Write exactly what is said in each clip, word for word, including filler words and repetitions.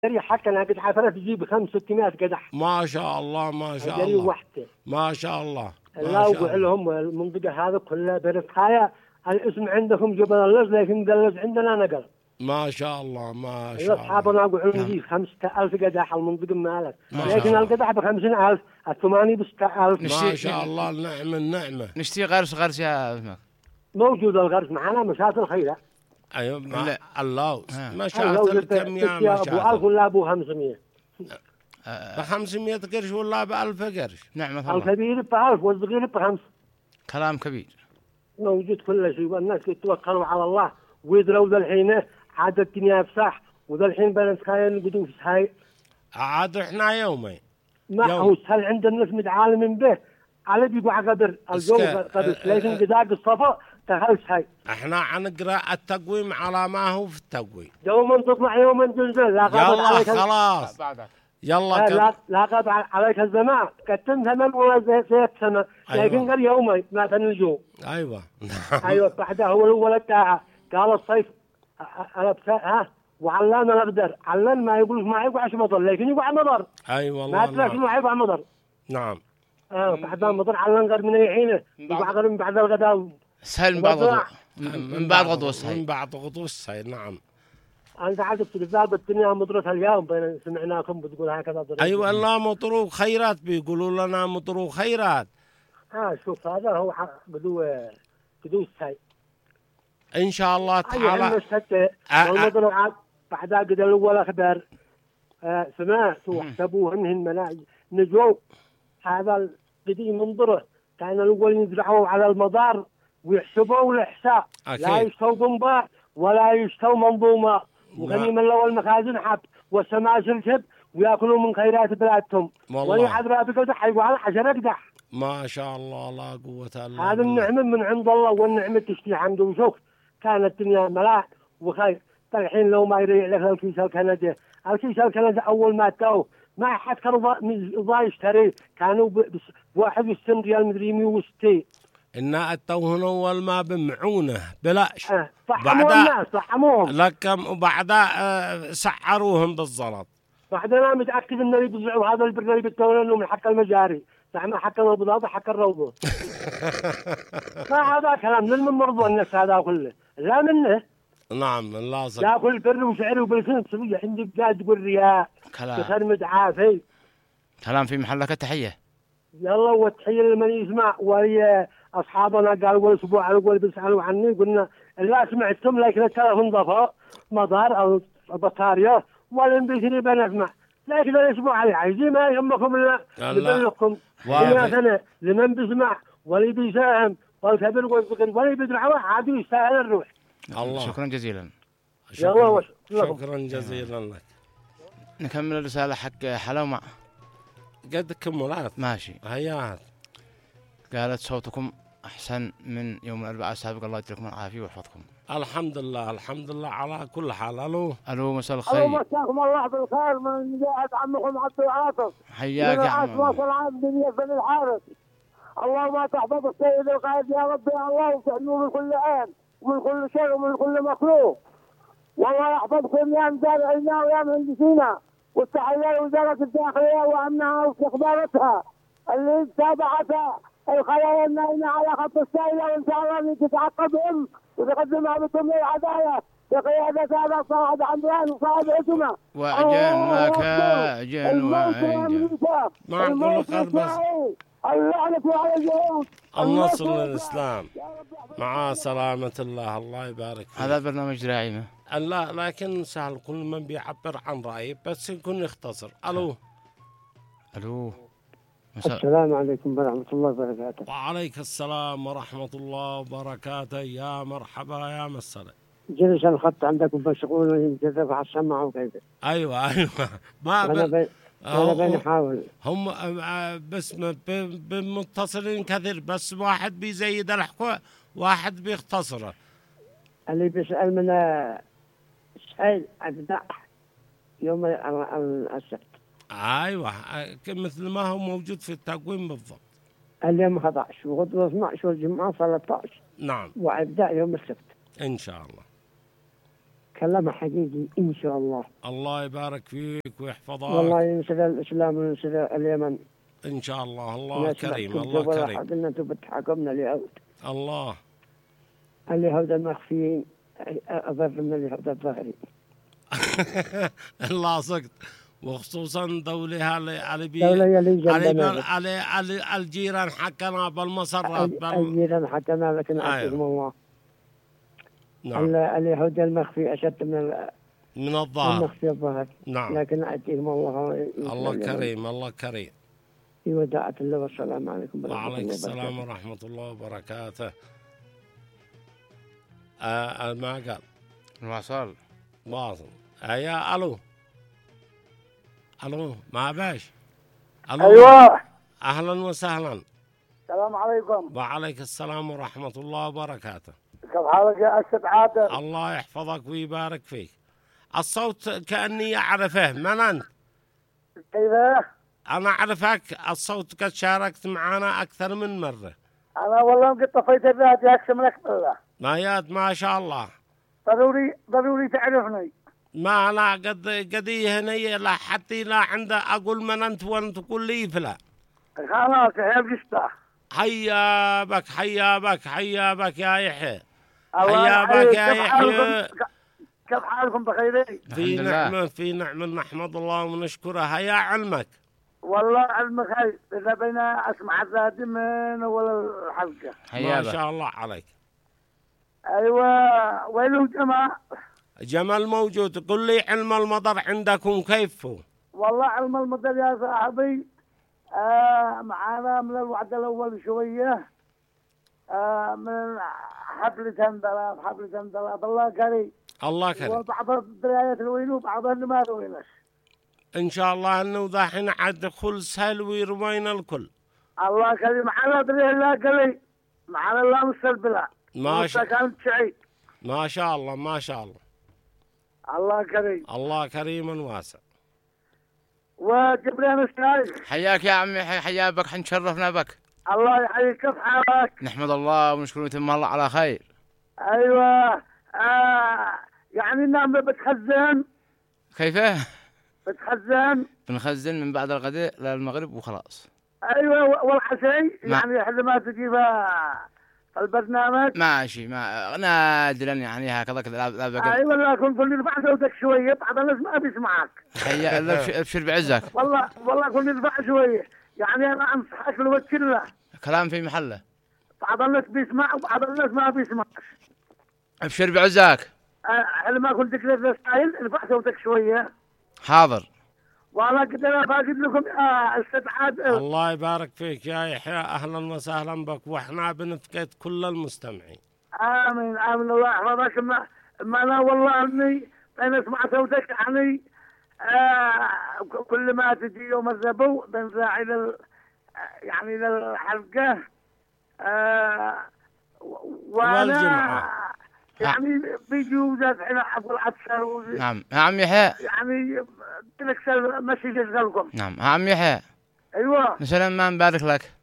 حتى انا قد حفرت تجيب خمس ستمائة قدح. ما شاء الله ما شاء جري الله وحده. ما شاء الله لا وقع لهم المنطقة هذا كلها بركاية. الاسم عندهم جبل اللز لكن اللز عندنا نقل. ما شاء الله ما شاء الله. أصحابنا قعدوا نجيب خمسة ألف قدح المنطقة مالك. لكن القدح بخمسين ألف الثمانية بستة ألف. ما شاء الله النعمة النعمة. نشتري غرس غرس يا اسمك. موجود الغرس معنا مشاة الخيرة. أيوة مع اللوز مشاة الكم يا مشاة. أبو ألف ولا أبو خمسمية. بخمسمية قرش ولا بألف قرش. نعمة الله. الكبير بألف والصغير بخمس. كلام كبير. موجود كل شيء والناس يتوكلوا على الله ويدروا ذا الحين عاد الدنيا بصح وذا الحين بنتخيل نقدو في هاي. عاد احنا يومين. ما هو هل عند الناس متعالم به على بيقع قدر الجو قدر لكن قداق الصفا تخلص هاي. احنا حنقرأ التقويم على ما هو في التقويم. يوم تطلع يوم تنزل لا يلا خلاص. يلا لا لا قد عليك الزمان كتم ثمن ولا زي زي سنة لكن قال يومين ما تنجو. ايوه. ايوه بعدها هو الولد تاعه قال الصيف انا ها وعلان الاقدر علان ما يقول ما يقع عش مطر لكن يقع مطر. اي والله ما تلاقي ما يقع مطر. نعم. اه بعد مطر علان قرب من الحين يقع قرب من بعد الغداء. سهل من بعد غدوة. من بعد غدوة سهل. من بعد غدوة سهل نعم. أنت عارف التلفاز الدنيا مطرتها اليوم بين سمعناكم بتقول هكذا. أيوة لا مطروا خيرات بيقولوا لنا مطروا خيرات. آه شوف هذا هو بدو بدو الساي. إن شاء الله تعالى. أيوة مشهد والمطر عاد بعدها قد الأول أخبار آه سمعت وحسبوه إنهم ملاعب نجوا هذا القديم منظره كان الأول يزرعوا على المدار ويحسبوا الإحساء لا يشتوا بنباع ولا يشتوا منظومة. وغني من الأول مخازن حب والسماسل شب ويأكلوا من خيرات بلادهم. ولي عذرا بقدح حيقوا على حجر أقدح. ما شاء الله لا قوة إلا بالله. هذا النعمة من عند الله والنعمة تشتي حمد وشكر. كانت الدنيا ملاح وخير. الحين لو ما يريع لك الكيس الكندي الكيس الكندي أول ما تاوه ما حد كان ضا يشتري كانوا بواحد وستين ريال مدري مية وستين. إن التوهن أول ما بمعونه بلاش. أه. صحموا الناس صحموهم. لكم وبعدها أه سعروهم بالزلط. بعد أنا متأكد إن اللي بيزرعوا هذا البرنامج بالتوهن إنه من حق المجاري. زعما حق البضاعة حق الروضة. ما هذا كلام من مرضى الناس هذا كله لا منه. نعم لازم. ياكل بر وشعر وبلسان سوية عندي بقاد تقول رياء. كلام. تخرمد عافي. كلام في محلك التحية. يلا والتحية لمن يسمع وهي أصحابنا قالوا قول أسبوع قول بيسألوا عني قلنا لا سمعتم لكن التلفون ضفا مدار أو بطارية ولا بيشري بنسمع لكن الأسبوع عليه عايزين ما يهمكم إلا يبلغكم إلى سنة لمن بيسمع ولا بيساهم والكبير والصغير ولا بيدرعوا عادي يستاهل الروح. الله. شكرا جزيلا. شكرا, شكرا جزيلا لك. نكمل الرسالة حق حلومة. قد كملات ماشي. هيات. قالت صوتكم أحسن من يوم الأربعاء السابق الله يديكم العافية ويحفظكم. الحمد لله الحمد لله على كل حال. ألو ألو مساء الخير. ألو مساكم الله بالخير من جهة عمكم عبد العاطف. حياك يا عم. واصل عام بن بن الحارث. اللهم تحفظ السيد القائد يا رب يا الله وتحميه من كل عين ومن كل شيء ومن كل مخلوق. والله يحفظكم يا متابعينا ويا مهندسينا والتحية لوزارة الداخلية وأمنها واستخباراتها اللي تابعتها الخلايا النائمة على خط السائلة وإن شاء الله تتعقبهم وتقدمها بكم للعدالة بقيادة هذا صاعد عمران وصاعد عتمة. وأجن لك أجن وأجن. ما نقول خير بس. اللعنة على اليهود. النصر للإسلام. مع سلامة الله الله يبارك فيك. هذا برنامج دراعي ما. لا لكن سهل كل من بيعبر عن رأيه بس يكون يختصر. ألو. ألو. السلام عليكم ورحمة الله وبركاته. وعليك السلام ورحمة الله وبركاته. يا مرحبا يا مسألة. جلس الخط عندكم مشغول وينجذب على السمع وكذا. أيوة أيوة. ما أنا بي... أنا بنحاول. هم بس بمتصلين كثير بس واحد بيزيد الحكوة واحد بيختصره. اللي بيسأل من سهل أبدأ يوم السبت. أيوة مثل ما هو موجود في التقويم بالضبط. اليوم أحد عشر وغدوة اثنا عشر والجمعة ثلاثة عشر. نعم. وأبدأ يوم السبت. إن شاء الله. كلام حقيقي إن شاء الله. الله يبارك فيك ويحفظك. والله ينصر الإسلام وينصر اليمن إن شاء الله. الله كريم. الله كريم. قلنا أنتم بتحاكمنا اليهود. الله. اليهود المخفيين أضر من اليهود الظاهرين. الله صدق. وخصوصا دولة على بي دولة يلي على على على الجيران حقنا بالمسرات بال... الجيران حقنا لكن أعطيهم الله. نعم. اليهود المخفي أشد من ال... من الظاهر. المخفي الظاهر. نعم. لكن أعطيهم الله. الله كريم. الله كريم. في وداعة الله والسلام عليكم. وعليكم السلام ورحمة الله وبركاته. آه ما قال. واصل. واصل. يا ألو. ألو ما باش. ألو. أيوة. أهلا وسهلا. السلام عليكم. وعليك السلام ورحمة الله وبركاته. كيف حالك يا أستاذ عادل؟ الله يحفظك ويبارك فيك. الصوت كأني أعرفه. من أنت؟ كيف؟ أنا أعرفك. الصوت قد شاركت معنا أكثر من مرة. أنا والله قد طفيت الراديو أكثر من أكبر. ما ياد ما شاء الله. ضروري ضروري تعرفني. ما أنا قد قدي هني لا حتى لا عنده أقول من أنت وأنت تقول لي فلا. خلاص يا بجستا. حيا بك حيا بك حيا بك يا يحيى. الله حيا بك يا يحيى. كيف حالكم بخير؟ في الحمد نعمة لله. في نعمة نحمد الله ونشكرها. يا علمك. والله علمك خير. إذا بينا أسمع الراديو من أول الحلقة. ما حياك. شاء الله عليك. أيوة. وينو جماعة؟ جمال موجود. قل لي علم المطر عندكم كيف هو؟ والله علم المطر يا صاحبي آه معانا من الوعد الأول شوية آه من حفلة هندلة حفلة هندلة بالله كريم. الله كريم. وبعض الدرايات الوين وبعض ما روينش. إن شاء الله إنه ذاحين عاد دخول سهل ويروين الكل. الله كريم. معنا دريه لا قلي معنا لا مستقبلا. ما شاء كانت سعيد. ما شاء الله ما شاء الله. الله كريم. الله كريم واسع. وجبرين الشايخ. حياك يا عمي. حيا بك. حن شرفنا بك. الله يحييك. كيف حالك؟ نحمد الله ونشكره ويتم الله على خير. ايوه. آه يعني النعمة بتخزن. كيفه؟ بتخزن. بنخزن من بعد الغداء للمغرب وخلاص. ايوه والعشاء ما- يعني حد ما تجيبها البرنامج. ماشي. ما نادرا يعني هكذا كذا. لا لا بقى. ايوه لكن كل اللي بعد صوتك شويه بعض الناس ما بيسمعك. حيا ابشر ابشر بعزك. والله والله كل اللي بعد شويه يعني انا انصحك لو تشله. كلام في محله. بعض الناس بيسمع وبعض الناس ما بيسمع. ابشر بعزك. هل ما قلت لك الرسائل ارفع صوتك شويه. حاضر. والله كنت انا فاقد لكم يا استاذ عادل. الله يبارك فيك يا يحيى. أهلا وسهلا بك. وإحنا بنفقد كل المستمعين. امين امين. الله يحفظك. ما, ما انا والله اني انا اسمع صوتك يعني آه كل ما تجي يوم الربو بنراعي لل يعني للحلقه آه وانا والجمعة. يعني بيجوز الحين ابو العسكر. نعم. ها عم يحيى. يعني تنكسر مشي يشغلكم. نعم. ها عم يحيى. ايوه. مثلا ما نبارك لك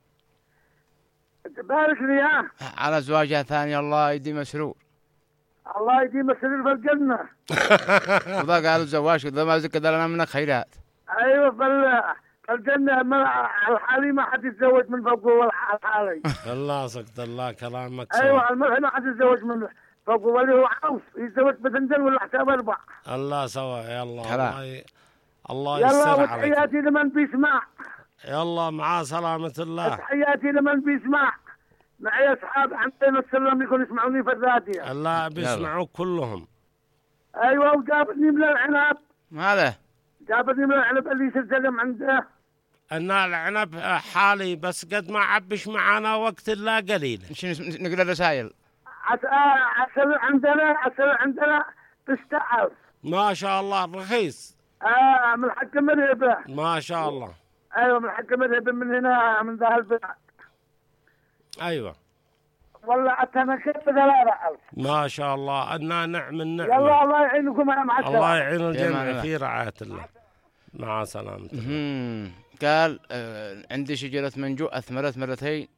بارك لي يا على زواجها ثانية. الله يديم مسرور. الله يديم السرير في الجنه. وذا قالوا الزواج إذا ما زك لنا منك خيرات. ايوه بل الجنه ما الحالي ما حد يتزوج من فوق الحالي. الله صدق. الله كلامك. ايوه المرحله ما حد يتزوج من فوق واللي هو عوف يتزوج بثنجل ولا حساب اربع. الله سوا. يلا الله. الله, الله يلا يسر عليك. وتحياتي لمن بيسمع. يلا مع سلامة الله. تحياتي لمن بيسمع. معي اصحاب عندنا السلام يكون يسمعوني في الراديو. الله بيسمعوك كلهم. ايوه وجابني من العنب. ماله؟ جابني من العنب اللي سلسلم عنده. ان العنب حالي بس قد ما عبش معانا وقت الا قليل. شنو نقرا الرسائل؟ عسل عندنا عسل عندنا تستعف. ما شاء الله رخيص. اه من حق مرهبه. ما شاء الله. ايوه من حق مرهبه من هنا من ذا البلد. ايوه. والله انا كيف ثلاثة ألف. ما شاء الله. أنا نعم النعمة. يلا الله يعينكم انا مع السلامة. الله يعين الجميع معنا. في رعاية الله. مع سلامة. مم. قال آه عندي شجرة منجو أثمرت مرتين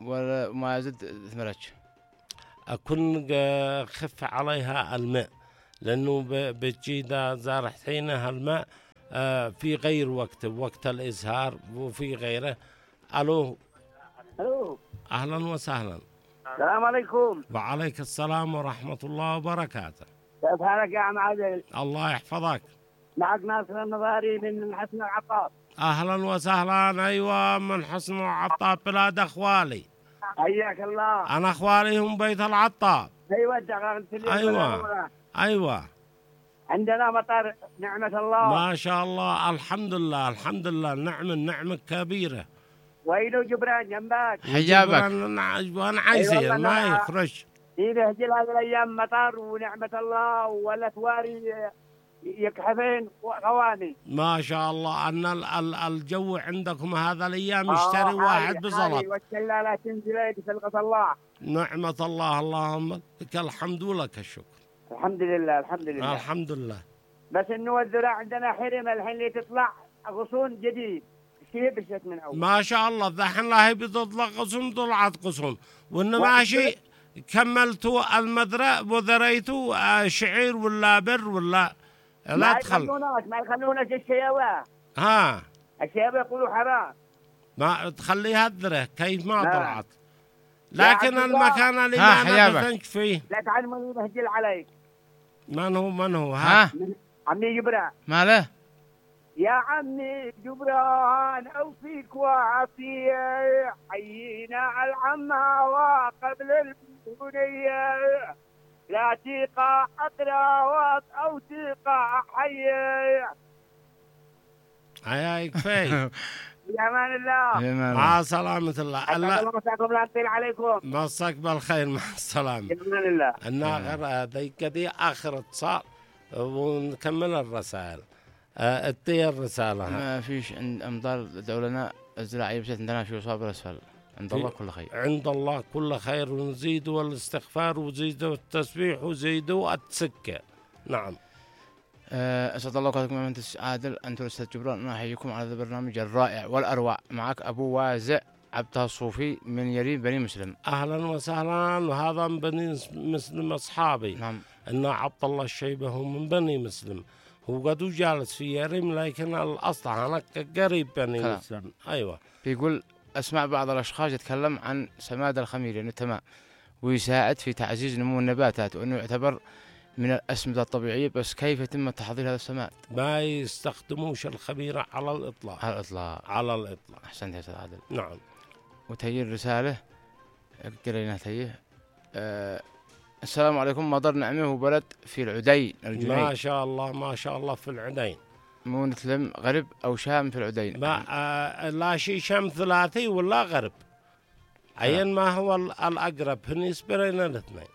وما زد أثمرتش. أكون خف عليها الماء لأنه ب- بتجي دا زارح حينها الماء آه في غير وقت وقت الإزهار وفي غيره. ألو الو أهلا وسهلا. السلام عليكم. وعليك السلام ورحمة الله وبركاته. كيف حالك يا عم عادل؟ الله يحفظك. معك ناصر النظاري من حسن العطار. أهلا وسهلا. أيوة من حسن العطاب بلاد أخوالي. حياك الله. أنا أخوالي هم بيت العطاب. ايوه انت قلت لي أيوة أيوة. عندنا مطر نعمة الله. ما شاء الله الحمد لله الحمد لله. نعمة نعمة كبيرة. ويلو جبران جنبك. حجابك. وأنا عايزين أيوة ما والله. يخرج. إذا هجل هذه الأيام مطر ونعمة الله ولا تواري يكحفين وغواني. ما شاء الله أن ال- ال- الجو عندكم هذا الأيام آه، يشتري حالي- واحد حالي بزلط. والشلالات تنزل تسلقة الله. نعمة الله اللهم لك الحمد ولك الشكر. الحمد لله الحمد لله. الحمد لله. بس إنه الذراع عندنا حرم الحين اللي تطلع غصون جديد. شيء بشت من أول. ما شاء الله ذحين الله بتطلع قصن طلعت قصن وإن ماشي كملتوا المدرة وذريتوا آه، شعير ولا بر ولا لا ما تخل. يخلوناش ما يخلوناش الشياوة. ها الشياوة يقولوا حرام. ما تخليها الذرة كيف ما لا. طلعت. لكن عبد الله. المكان اللي ها، ما حيابك. نبثنك فيه لا تعلمني بهجل عليك. من هو من هو ها, ها عمي جبران. ماله؟ يا عمي جبران أوصيك وأعطي حيينا العماوة قبل البنية لا تيقع أقراوات أو تيقع حي. هاي كفاية. بأمان الله. مع سلامة الله. أسعد الله الله مساكم لا نطيل عليكم. مساك بالخير مع السلامة. بأمان الله. الناخر ذيك دي آخر اتصال ونكمل الرسائل. آه، ادي الرسالة. ما فيش عند أمطار دولنا الزراعية بس عندنا في وصاب الأسفل. عند في- الله كل خير. عند الله كل خير ونزيدوا الاستغفار وزيدوا التسبيح وزيدوا التسكة. نعم. أه، أسعد الله أوقاتكم يا مهندس عادل. أنتم الأستاذ جبران. أنا أحييكم على هذا البرنامج الرائع والأروع. معك أبو وازع عبدها الصوفي من يريد بني مسلم. أهلا وسهلا. وهذا من بني مسلم أصحابي. نعم. إن عبد الله الشيبة هو من بني مسلم. هو قد جالس في يريم لكن الأصل أنا قريب بني كلام. مسلم. أيوة. بيقول أسمع بعض الأشخاص يتكلم عن سماد الخميري أنه تمام ويساعد في تعزيز نمو النباتات وأنه يعتبر من الأسمدة الطبيعية. بس كيف يتم تحضير هذا السماد؟ ما يستخدموش الخميرة على الإطلاق. على الإطلاق. على الإطلاق. أحسنت يا أستاذ عادل. نعم. وتهيئ رسالة قرينا تهيئ. أه السلام عليكم. مضر نعمه وبلد في العدين ما الجنيد. شاء الله ما شاء الله في العدين. مو نتلم غرب أو شام في العدين. ما آه لا شيء شم ثلاثي ولا غرب. عين ما هو ال- الأقرب بالنسبة لنا الاثنين.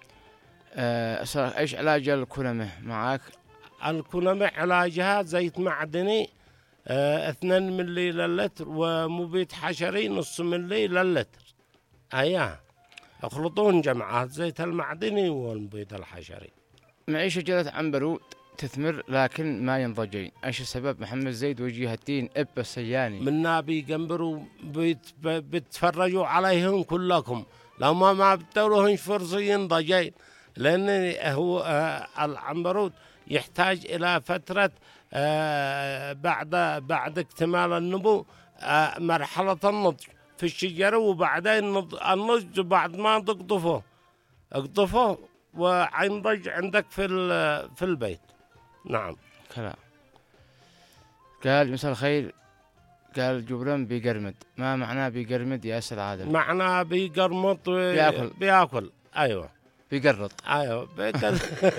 أه أسأل إيش علاج الكلمة معك؟ الكلمة علاجها زيت معدني آه اثنين ملي للتر ومبيد حشري نص ملي للتر. أياه يخلطون جمعة الزيت المعدني والمبيد الحشري. معي شجرة عنبرود تثمر لكن ما ينضجين. ايش السبب؟ محمد زيد وجيه الدين اب السياني. من نابي جنبروا بيت بتفرجوا عليهم كلكم لو ما ما بتدورهن فرصة ينضجين لأن هو آه العنبرود يحتاج إلى فترة آه بعد بعد اكتمال النمو آه مرحلة النضج في الشجرة وبعدين النضج بعد ما تقطفه اقطفه وينضج عندك في في البيت. نعم. كلام. قال مساء الخير. قال جبران بيقرمد. ما معناه بيقرمد يا أستاذ عادل؟ معناه بيقرمط بياكل. بياكل. أيوة. بيقرط. ايوه بيقل.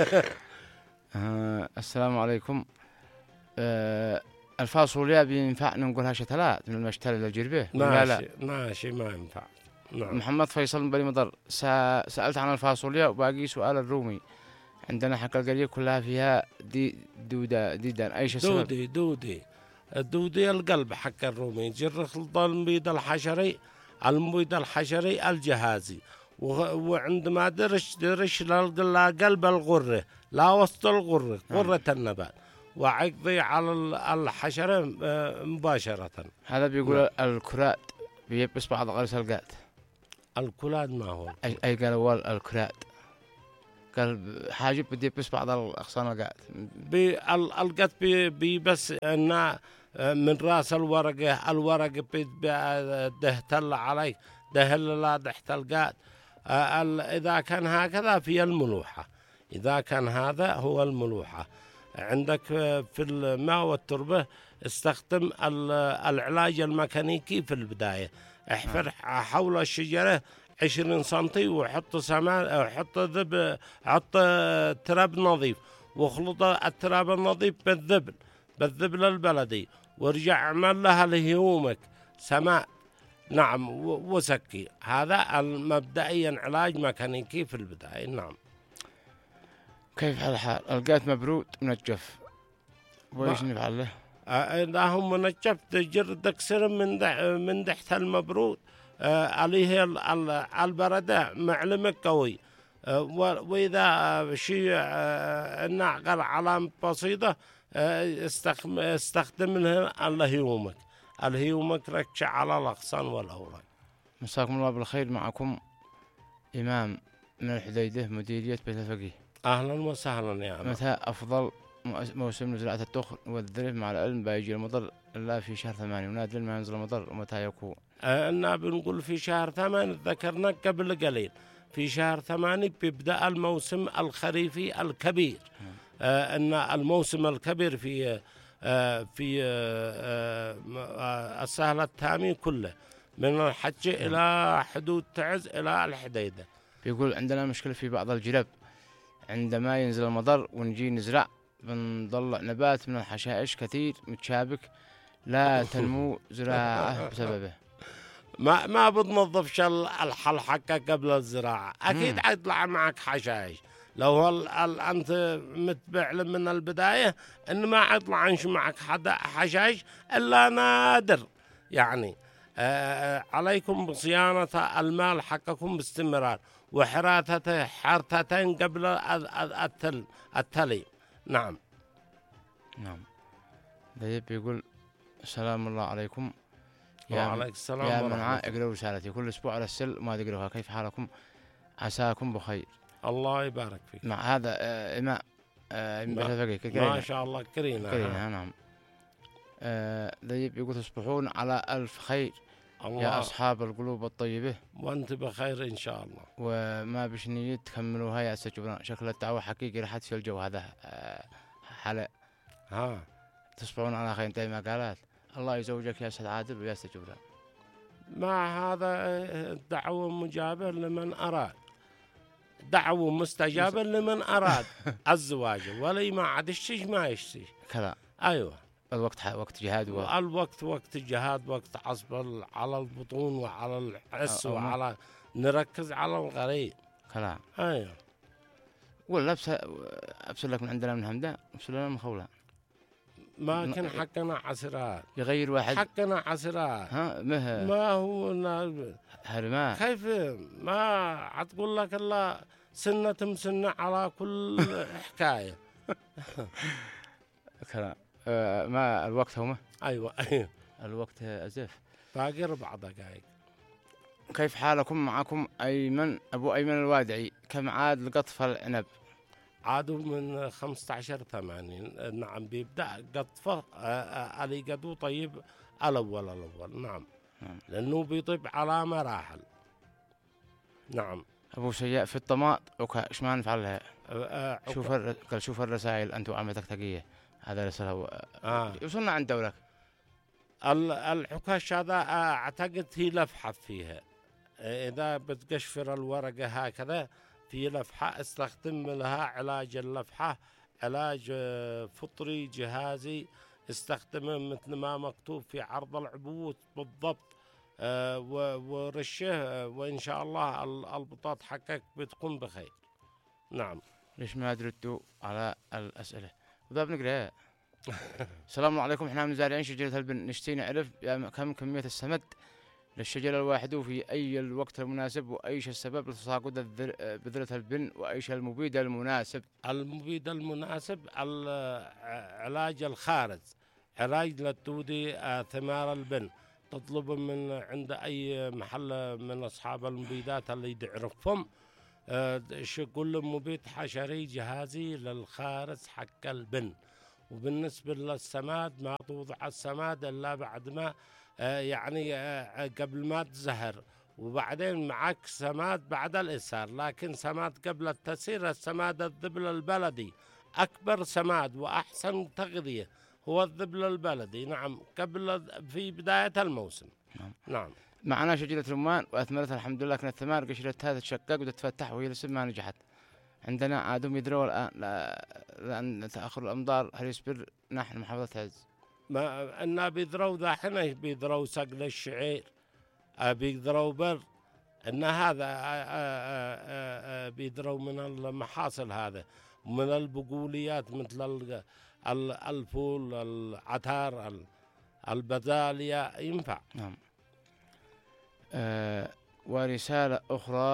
آه السلام عليكم. آه الفاصوليا بينفع نقولها شتلات من المشتل اللي جربه؟ لا لا ماشي ماشي ما ينفع. نعم. محمد فيصل من بني مضر. سا... سألت عن الفاصوليا وباقي سؤال الرومي. عندنا حق القرية كلها فيها دي دودا ديدان. ايش السبب؟ دودي دودي الدودي القلب حق الرومي جر خلط المبيد الحشري المبيد الحشري الجهازي و- وعندما درش درش للقلب الغرة لا وسط الغرة غرة النبات وعقضي على ال- الحشرة آه، مباشرة. هذا بيقول الكرات بيبس بعض غرس القات. الكلاد ما هو اي أي قال اول الكرات. قال حاجب بدي بس بعض الأغصان القات القت بي, بي بس إن من رأس الورقة الورقة دهتل عليك دهل لا دهتلقات. إذا كان هكذا في الملوحة، إذا كان هذا هو الملوحة عندك في الماء والتربة استخدم العلاج الميكانيكي في البداية. احفر حول الشجرة عشرين سنتي وحط سمان، حط ذب، حط تراب نظيف واخلط التراب النظيف بالذبل بالذبل البلدي وارجع اعمل لها الهيومك سماء. نعم وسكي. هذا المبدئيا علاج ميكانيكي في البداية. نعم. كيف الحال؟ القات مبرود منجف وإيش نفعل له؟ إذا هم منجف تجر دكسر من دح من تحت المبرود عليه البردة معلمة قوي. وإذا شيء نعقل علامة بسيطة استخدم لها الهيومك الهيومك ركش على الأغصان والأوراق. مساكم الله بالخير. معكم إمام من الحديدة مديرية بيت الفقيه. أهلا وسهلا يا أهلا. متى أفضل موسم لزراعة التخن والذرف مع العلم بيجي المطر إلا في شهر ثمانية ونادر ما ينزل المطر ومتى يكون؟ أنا بنقول في شهر ثمانية ذكرنا قبل قليل. في شهر ثمانية بيبدأ الموسم الخريفي الكبير. آه أن الموسم الكبير في آه في آه آه السهل التامي كله من الحج إلى حدود تعز إلى الحديدة. بيقول عندنا مشكلة في بعض الجرب عندما ينزل المطر ونجي نزرع بنطلع نبات من الحشائش كثير متشابك لا تنمو زراعة بسببه. ما ما بتنظفش الحل حقك قبل الزراعة. أكيد حيطلع معك حشائش. لو هو أنت متبع من البداية إن ما حيطلعش معك حشائش إلا نادر. يعني آه عليكم بصيانة المال حقكم باستمرار وحراثته حرثتين قبل التل التلي. نعم. نعم. طيب يقول السلام الله عليكم. وعليك السلام يا من اقرأوا رسالتي كل اسبوع على السل ما تقرأوها. كيف حالكم؟ عساكم بخير. الله يبارك فيك. مع هذا آه إماء آه ما شاء الله كرينا كرينا. نعم. آه طيب يقول تصبحون على ألف خير الله. يا أصحاب القلوب الطيبة وأنت بخير إن شاء الله. وما بش نية تكملوها يا أستاذ جبران. شكل الدعوة حقيقي راح في الجو هذا آه حلا. ها تصبحون على خير. انت ما قالت الله يزوجك يا أستاذ عادل ويا أستاذ جبران. ما هذا دعوة مجابة لمن أراد، دعوة مستجابة لمن أراد الزواج ولا ما عاد يشتي ما يشتي كذا. أيوة. الوقت وقت جهاد و... الوقت وقت الجهاد وقت عصب على البطون وعلى العس وعلى نركز على الغريب. كلام. أيوة. ولا بس أبصر لك من عندنا من همدان أبصر لنا من خولان. ما كان حقنا عسرات. يغير واحد. حقنا عسرات. ها مه. ما هو هرما. كيف ما عتقول لك الله سنة مسنة على كل حكاية. كلام. آه ما الوقت هو ما. أيوة أيوة. الوقت أزف. باقي ربع دقائق. كيف حالكم؟ معكم أيمن أبو أيمن الوادعي. كم عاد القطف العنب؟ عادوا من خمسة عشر ثمانين. نعم بيبدأ قطفه علي قدو طيب الأول الأول. نعم. نعم لأنه بيطيب على مراحل. نعم. أبو سياء في الطماط وكا إيش ما نفعلها؟ أه شوف الر... قال شوف الرسائل أنت وعمتك تقية. هذا رسالة آه. وصلنا عند دورك. الحكاش هذا أعتقد هي لفحة فيها. إذا بتقشفر الورقة هكذا في لفحة استخدم لها علاج اللفحة علاج فطري جهازي استخدمه مثل ما مكتوب في عرض العبوات بالضبط. أه ورشه وإن شاء الله البطاط حقك بتكون بخير. نعم. ليش ما تردوا على الأسئلة؟ وذا بنقرأ. السلام عليكم. احنا مزارعين شجرة البن نشتي نعرف كم كمية السمد للشجرة الواحدة وفي أي الوقت المناسب وأيش السبب لتساقط بذرة البن وأيش المبيد المناسب؟ المبيد المناسب علاج الخارز علاج للدودي ثمار البن تطلب من عند أي محل من أصحاب المبيدات اللي تعرفهم كل مبيد حشري جهازي للخارج حق البن. وبالنسبة للسماد ما توضع السماد إلا بعد ما يعني قبل ما تزهر، وبعدين معك سماد بعد الإسهار، لكن سماد قبل التسهير السماد الذبل البلدي أكبر سماد وأحسن تغذية هو الذبل البلدي. نعم قبل في بداية الموسم. نعم, نعم. معنا شجرة رمان وأثمرتها الحمد لله، لكن الثمار قشرتها تتشقق وتتفتح وهي لسه ما نجحت. عندنا عادهم يدروا الآن لأن تأخر الأمطار هل يصبر نحن محافظة عز؟ ما أنا بيدروا ذا حنا بيدروا سقل الشعير، بيدروا بر أن هذا بيدروا من المحاصل هذا ومن البقوليات مثل الفول العتار البزالية ينفع. نعم. أه ورسالة أخرى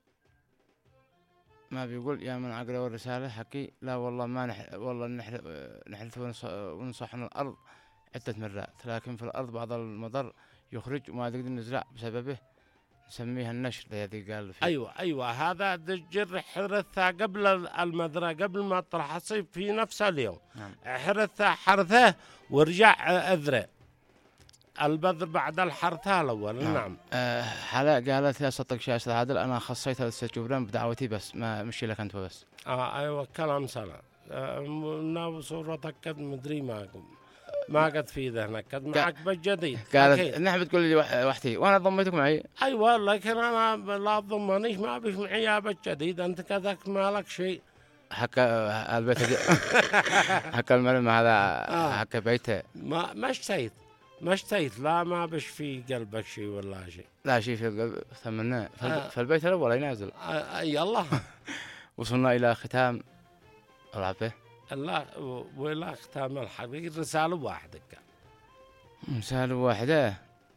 ما بيقول يا من عقله الرسالة حكي لا والله ما نح والله نحلف نحلف ونصحن الأرض عدة مرات، لكن في الأرض بعض المضر يخرج وما تقدر نزرع بسببه نسميها النشر الذي قال فيه. أيوة أيوة هذا الجر حرثها قبل المذرة قبل ما طرح الصيف في نفس اليوم. نعم. حرثها حرثه ورجع أذرع البذر بعد الحرثها الأول. نعم, نعم. أه حلا قالت يا صدق شيء أستاذ عادل أنا خصيت الأستاذ جبران بدعوتي بس ما مشي لك أنت بس. آه أيوة كلام سنة آه صورتك قد مدري معكم ما قد في ذهنك قد معك بالجديد. قالت نحن بتقول لي وحدي وأنا ضميتك معي. أيوة لكن أنا لا ضمنيش ما بيش معي يا بالجديد أنت كذاك مالك شيء. حكى البيت حكى المعلم هذا آه. حكى بيته ما ما اشتيت ما اشتيت لا ما بش في قلبك شيء ولا شيء. لا شيء في القلب ثمناه آه. فالبيت الأول ينازل. آه يلا. وصلنا إلى ختام العبه. لا ولا ختام الحقيقة رسالة واحدة كان. رسالة واحدة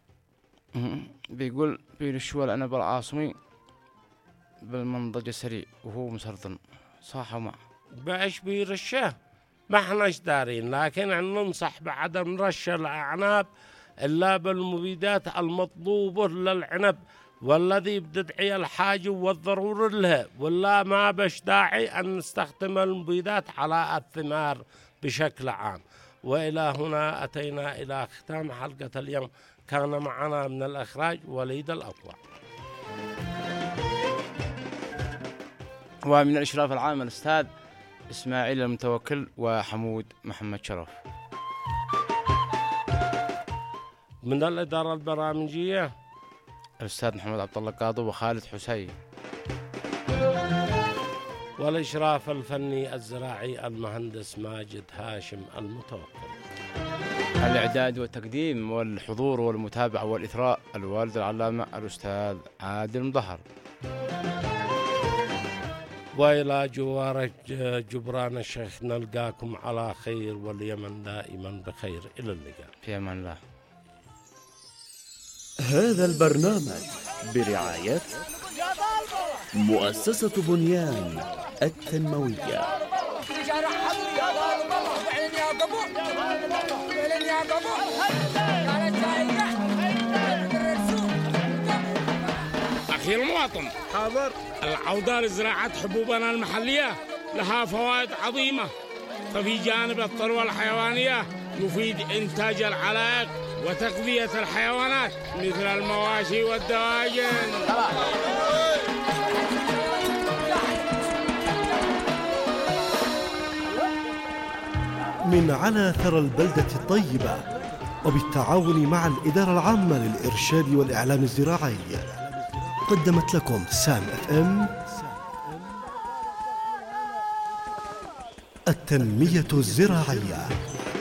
بيقول بيرشوا أنا بالعاصمي بالمنضج السريع وهو مسرطن صح وما بايش بيرشه ما احناش دارين، لكن ننصح بعدم رش الأعناب إلا بالمبيدات المطلوبة للعنب والذي بتدعي الحاجة والضرورة لها، ولا ما بش داعي أن نستخدم المبيدات على الثمار بشكل عام. وإلى هنا أتينا إلى ختام حلقة اليوم. كان معنا من الإخراج وليد الأطوع ومن الإشراف العام الأستاذ إسماعيل المتوكل وحمود محمد شرف. من الإدارة البرامجية الأستاذ محمد عبد الله قاضي وخالد حسين. والإشراف الفني الزراعي المهندس ماجد هاشم المتوكل. الإعداد والتقديم والحضور والمتابعة والإثراء الوالد العلامة الأستاذ عادل مظهر. وإلى جوار جبران الشيخ نلقاكم على خير واليمن دائما بخير. إلى اللقاء في أمان الله. هذا البرنامج برعاية مؤسسة بنيان التنموية. أخي المواطن حاضر. العودة لزراعة حبوبنا المحلية لها فوائد عظيمة، ففي جانب الثروة الحيوانية يفيد إنتاج العلائق وتغذية الحيوانات مثل المواشي والدواجن. من على ثرى البلدة الطيبة وبالتعاون مع الإدارة العامة للإرشاد والإعلام الزراعي قدمت لكم سام اف ام التنمية الزراعية.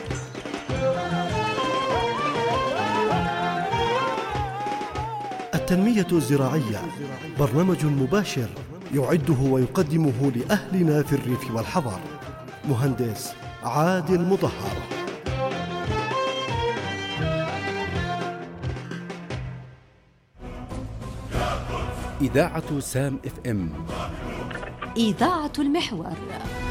التنمية الزراعية برنامج مباشر يعده ويقدمه لأهلنا في الريف والحضر مهندس عادل مظهر. إذاعة سام اف ام، إذاعة المحور.